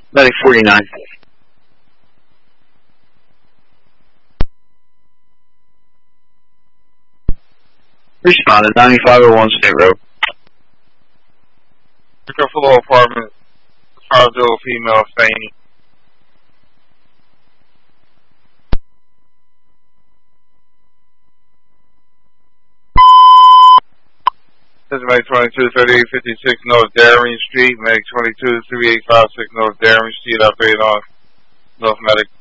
Medic 49. Responded, 9501 State Road. Pick up floor apartment, 50 female, fainting. This is Meg 22, 3856 North Darien Street, Meg 22, 3856 North Darien Street, operating on North Medic